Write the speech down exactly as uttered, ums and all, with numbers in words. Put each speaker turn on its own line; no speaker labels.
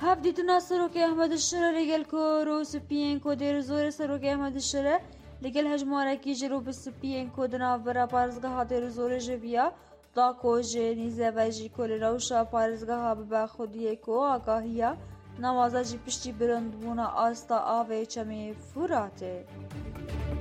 هفدیتنا سروکی احمد الشره لگل کو رو سپین کو دیر زور سروکی احمد الشره لگل هجماره کی جرو بسپین کو دنا برا پارزگاه دیر زور جویا دا کو جنیزه و جی کل روشا پارزگاه به خودی کو آگاهیا نوازا جی پشتی برند بونا آستا آوه چمی فراته